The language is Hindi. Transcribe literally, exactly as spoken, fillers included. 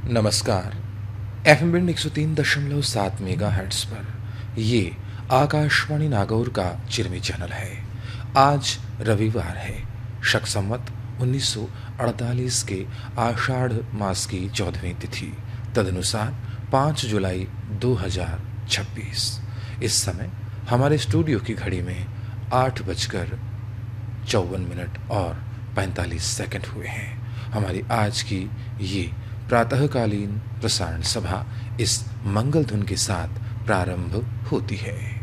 नमस्कार। एफएम बैंड एक सौ तीन दशमलव सात मेगा हर्ट्ज पर ये आकाशवाणी नागौर का चिरमी चैनल है। आज रविवार है, शक संवत उन्नीस सौ अड़तालीस के आषाढ़ मास की चौदहवीं तिथि, तदनुसार पाँच जुलाई दो हज़ार छब्बीस। इस समय हमारे स्टूडियो की घड़ी में आठ बजकर चौवन मिनट और पैंतालीस सेकंड हुए हैं। हमारी आज की ये प्रातःकालीन प्रसारण सभा इस मंगल धुन के साथ प्रारंभ होती है।